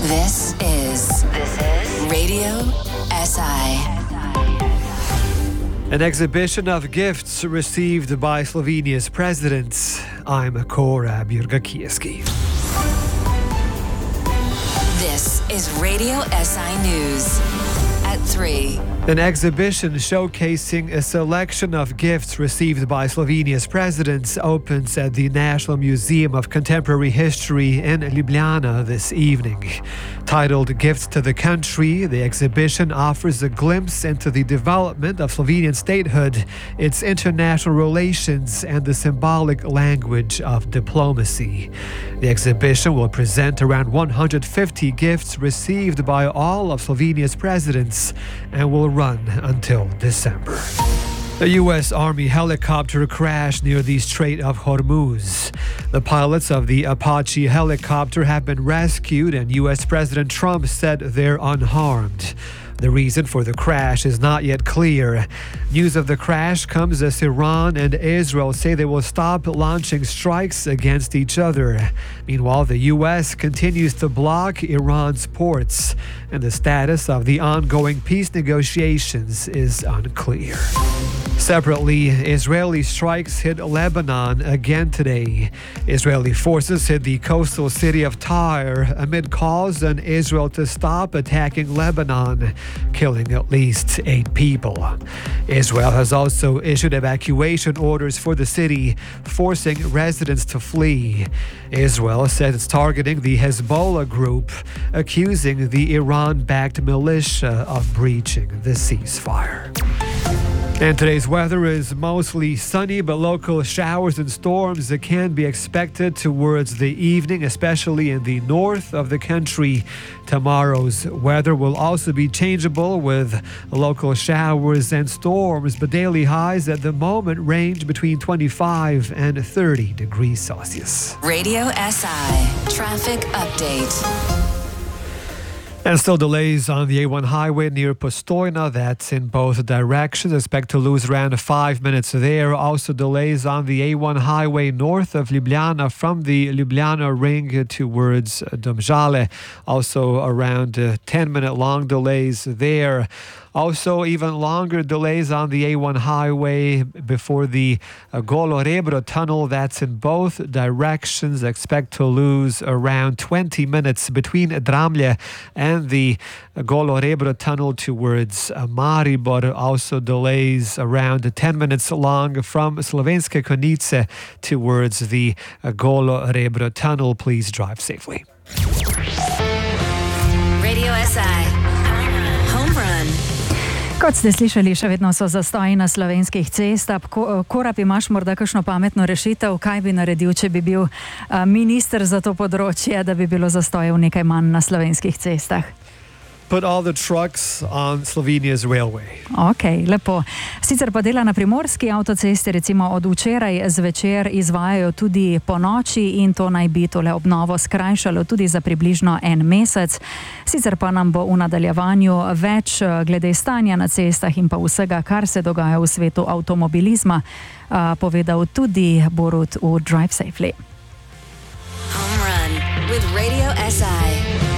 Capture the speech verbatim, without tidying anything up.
This is This is Radio S I. An exhibition of gifts received by Slovenia's president. I'm Cora Bjurgakieski. This is Radio S I News at three. An exhibition showcasing a selection of gifts received by Slovenia's president opens at the National Museum of Contemporary History in Ljubljana this evening. Titled Gifts to the Country, the exhibition offers a glimpse into the development of Slovenian statehood, its international relations, and the symbolic language of diplomacy. The exhibition will present around one hundred fifty gifts received by all of Slovenia's presidents and will run until December. A U S Army helicopter crashed near the Strait of Hormuz. The pilots of the Apache helicopter have been rescued, and U S President Trump said they're unharmed. The reason for the crash is not yet clear. News of the crash comes as Iran and Israel say they will stop launching strikes against each other. Meanwhile, the U S continues to block Iran's ports, and the status of the ongoing peace negotiations is unclear. Separately, Israeli strikes hit Lebanon again today. Israeli forces hit the coastal city of Tyre amid calls on Israel to stop attacking Lebanon, killing at least eight people. Israel has also issued evacuation orders for the city, forcing residents to flee. Israel said it's targeting the Hezbollah group, accusing the Iran-backed militia of breaching the ceasefire. And today's weather is mostly sunny, but local showers and storms can be expected towards the evening, especially in the north of the country. Tomorrow's weather will also be changeable with local showers and storms, but daily highs at the moment range between twenty-five and thirty degrees Celsius. Radio S I Traffic Update. And still delays on the A one highway near Postojna. That's in both directions. Expect to lose around five minutes there. Also delays on the A one highway north of Ljubljana from the Ljubljana ring towards Domžale. Also around uh, ten minute long delays there. Also, even longer delays on the A one highway before the uh, Golo Rebro tunnel. That's in both directions. Expect to lose around twenty minutes between Dramlje and the uh, Golo Rebro tunnel towards uh, Maribor. Also delays around ten minutes long from Slovenske Konjice towards the uh, Golo Rebro tunnel. Please drive safely. Radio S I Home Run. Kot ste slišali, še vedno so zastoji na slovenskih cestah. Korab, imaš morda kakšno pametno rešitev? Kaj bi naredil, če bi bil minister za to področje, da bi bilo zastojev nekaj manj na slovenskih cestah? Put all the trucks on Slovenia's railway. Ok, lepo. Sicer pa dela na primorski avtocesti recimo od včeraj zvečer izvajajo tudi po noči in to naj bi tole obnovo skrajšalo tudi za približno en mesec. Sicer pa nam bo v nadaljevanju več glede stanja na cestah in pa vsega, kar se dogaja v svetu avtomobilizma, povedal tudi Borut v Drive Safely. Home Run with Radio S I.